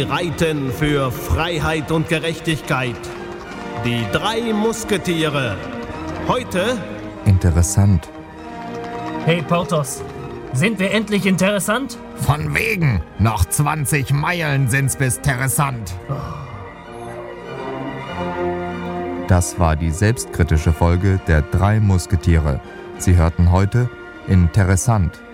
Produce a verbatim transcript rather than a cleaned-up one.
reiten für Freiheit und Gerechtigkeit. Die drei Musketiere. Heute... Interessant. Hey Porthos, sind wir endlich interessant? Von wegen. Noch zwanzig Meilen sind's bis Terressant. Das war die selbstkritische Folge der drei Musketiere. Sie hörten heute Interessant.